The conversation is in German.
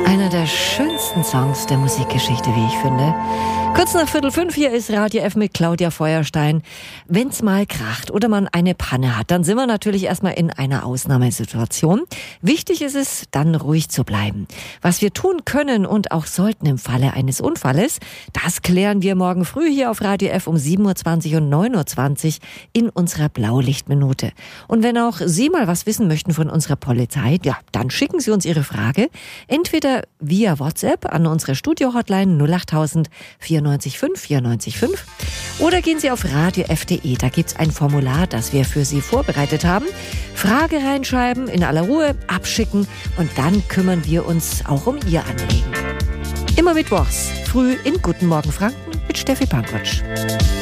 Einer der schönsten Songs der Musikgeschichte, wie ich finde. Kurz nach 4:45 hier ist Radio F mit Claudia Feuerstein. Wenn's mal kracht oder man eine Panne hat, dann sind wir natürlich erstmal in einer Ausnahmesituation. Wichtig ist es, dann ruhig zu bleiben. Was wir tun können und auch sollten im Falle eines Unfalles, das klären wir morgen früh hier auf Radio F um 7:20 Uhr und 9:20 Uhr in unserer Blaulichtminute. Und wenn auch Sie mal was wissen möchten von unserer Polizei, ja, dann schicken Sie uns Ihre Frage entweder via WhatsApp an unsere Studio-Hotline 08000 94 5 94 5 oder gehen Sie auf radiof.de. Da gibt's ein Formular, das wir für Sie vorbereitet haben. Frage reinschreiben, in aller Ruhe abschicken und dann kümmern wir uns auch um Ihr Anliegen. Immer mittwochs, früh in Guten Morgen Franken mit Steffi Pankotsch.